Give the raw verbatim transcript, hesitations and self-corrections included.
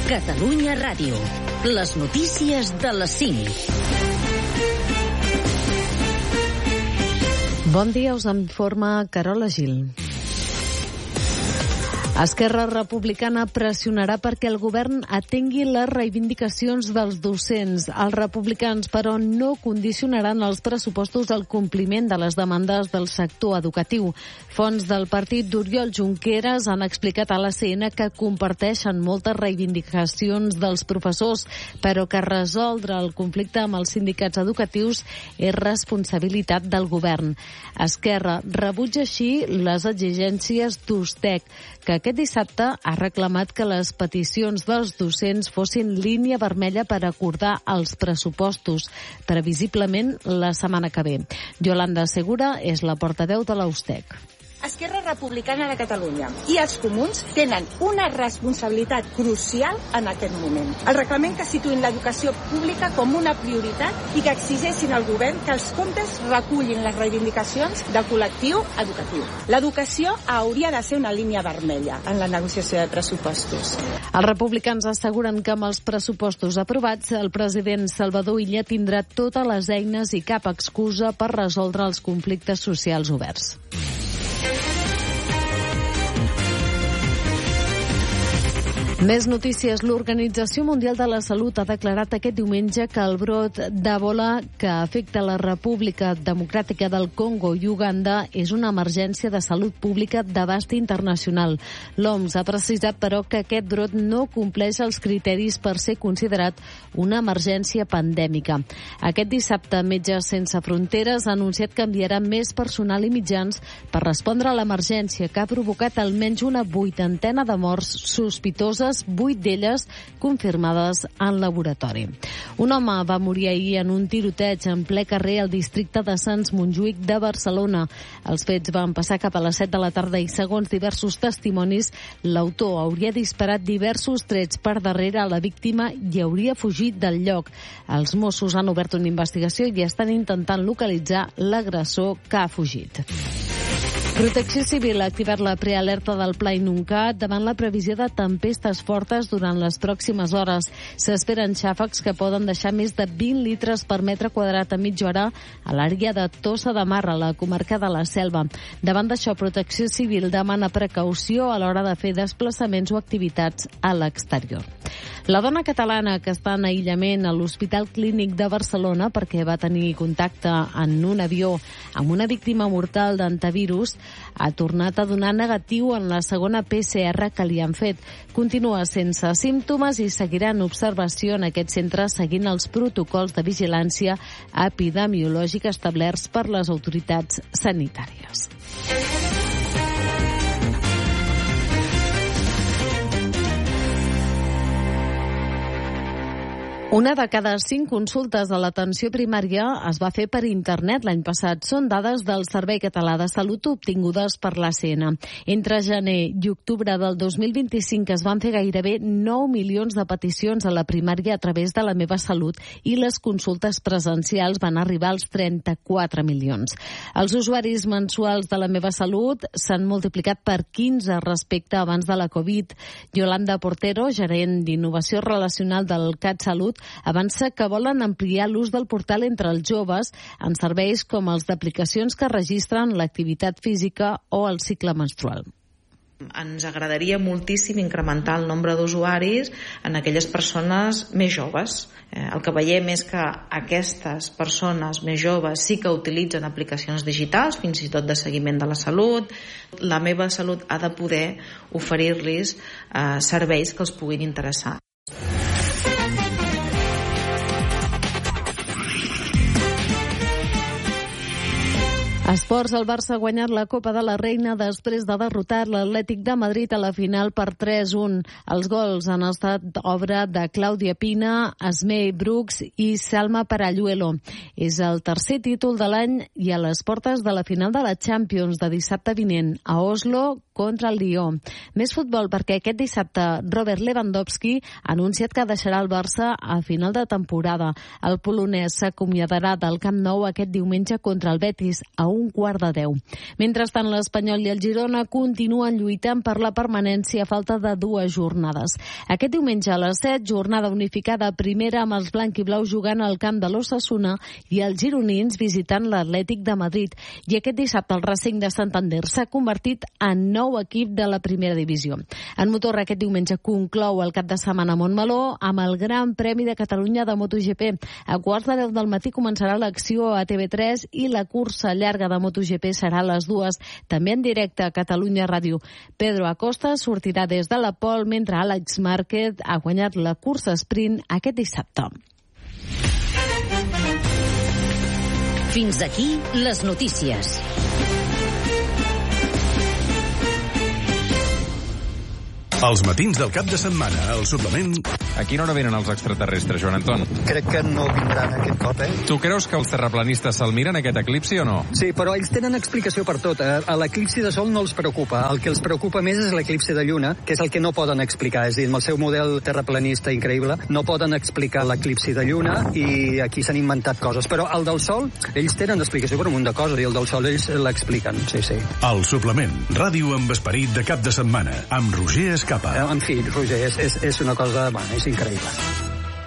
Catalunya Ràdio. Les notícies de les cinc. Bon dia, us informa Carola Gil. Esquerra Republicana pressionarà perquè el govern atengui les reivindicacions dels docents. Els republicans, però, no condicionaran els pressupostos al compliment de les demandes del sector educatiu. Fonts del partit d'Oriol Junqueras han explicat a l'A C N que comparteixen moltes reivindicacions dels professors, però que resoldre el conflicte amb els sindicats educatius és responsabilitat del govern. Esquerra rebutja així les exigències d'Ustec, que aquest dissabte ha reclamat que les peticions dels docents fossin línia vermella per acordar els pressupostos, previsiblement la setmana que ve. Yolanda Segura és la portaveu de l'Ustec. Esquerra Republicana de Catalunya i els comuns tenen una responsabilitat crucial en aquest moment. El reglament que situïn l'educació pública com una prioritat i que exigeixin al govern que els comptes recullin les reivindicacions del col·lectiu educatiu. L'educació hauria de ser una línia vermella en la negociació de pressupostos. Els republicans asseguren que amb els pressupostos aprovats, el president Salvador Illa tindrà totes les eines i cap excusa per resoldre els conflictes socials oberts. Més notícies. L'Organització Mundial de la Salut ha declarat aquest diumenge que el brot d'Ebola que afecta la República Democràtica del Congo i Uganda és una emergència de salut pública d'abast internacional. L'O M S ha precisat, però, que aquest brot no compleix els criteris per ser considerat una emergència pandèmica. Aquest dissabte, Metges Sense Fronteres ha anunciat que enviarà més personal i mitjans per respondre a l'emergència que ha provocat almenys una vuitantena de morts sospitoses, vuit d'elles confirmades en laboratori. Un home va morir ahir en un tiroteig en ple carrer al districte de Sants Montjuïc de Barcelona. Els fets van passar cap a les set de la tarda i, segons diversos testimonis, l'autor hauria disparat diversos trets per darrere a la víctima i hauria fugit del lloc. Els Mossos han obert una investigació i estan intentant localitzar l'agressor que ha fugit. Protecció Civil ha activat la prealerta del Pla Inuncat davant la previsió de tempestes fortes durant les pròximes hores. S'esperen xàfecs que poden deixar més de vint litres per metre quadrat a mitja hora a l'àrea de Tossa de Mar, a la comarca de la Selva. Davant d'això, Protecció Civil demana precaució a l'hora de fer desplaçaments o activitats a l'exterior. La dona catalana que està en aïllament a l'Hospital Clínic de Barcelona perquè va tenir contacte en un avió amb una víctima mortal d'antivirus ha tornat a donar negatiu en la segona P C R que li han fet. Continua sense símptomes i seguirà en observació en aquest centre seguint els protocols de vigilància epidemiològica establerts per les autoritats sanitàries. Una de cada cinc consultes a l'atenció primària es va fer per internet l'any passat. Són dades del Servei Català de Salut obtingudes per l'A C N. Entre gener i octubre del dos mil vint-i-cinc es van fer gairebé nou milions de peticions a la primària a través de La Meva Salut i les consultes presencials van arribar als trenta-quatre milions. Els usuaris mensuals de La Meva Salut s'han multiplicat per quinze respecte abans de la Covid. Yolanda Portero, gerent d'innovació relacional del CatSalut, avança que volen ampliar l'ús del portal entre els joves en serveis com els d'aplicacions que registren l'activitat física o el cicle menstrual. Ens agradaria moltíssim incrementar el nombre d'usuaris en aquelles persones més joves. Eh, el que veiem és que aquestes persones més joves sí que utilitzen aplicacions digitals, fins i tot de seguiment de la salut. La Meva Salut ha de poder oferir-los eh, serveis que els puguin interessar. Esports, el Barça ha guanyat la Copa de la Reina després de derrotar l'Atlètic de Madrid a la final per tres a un. Els gols han estat obra de Clàudia Pina, Esmei Brooks i Salma Paralluelo. És el tercer títol de l'any i a les portes de la final de la Champions de dissabte vinent a Oslo contra el Lyon. Més futbol perquè aquest dissabte Robert Lewandowski ha anunciat que deixarà el Barça a final de temporada. El polonès s'acomiadarà del Camp Nou aquest diumenge contra el Betis a un quart de deu. Mentrestant, l'Espanyol i el Girona continuen lluitant per la permanència a falta de dues jornades. Aquest diumenge a les set, jornada unificada primera amb els blanc i blau jugant al camp de l'Osasuna i els gironins visitant l'Atlètic de Madrid. I aquest dissabte el Racing de Santander s'ha convertit en nou equip de la primera divisió. En motor, aquest diumenge conclou el cap de setmana a Montmeló amb el Gran Premi de Catalunya de MotoGP. A quarts de deu del matí començarà l'acció a T V tres i la cursa llarga de MotoGP serà a les dues, també en directe a Catalunya Ràdio. Pedro Acosta sortirà des de la pole mentre Alex Márquez ha guanyat la cursa sprint aquest dissabte. Fins aquí les notícies. Els matins del cap de setmana, al suplement... A quina hora venen els extraterrestres, Joan Anton? Crec que no vindran aquest cop, eh? Tu creus que els terraplanistes se'l miren, aquest eclipsi, o no? Sí, però ells tenen explicació per tot. A l'eclipsi de sol no els preocupa. El que els preocupa més és l'eclipsi de lluna, que és el que no poden explicar. És a dir, amb el seu model terraplanista increïble, no poden explicar l'eclipsi de lluna i aquí s'han inventat coses. Però el del sol, ells tenen explicació per un munt de coses i el del sol ells l'expliquen, sí, sí. El suplement, ràdio amb esperit de cap de setmana, amb Roger Escapa. En fi, Roger, és, és, és una cosa... Bueno, és increïble.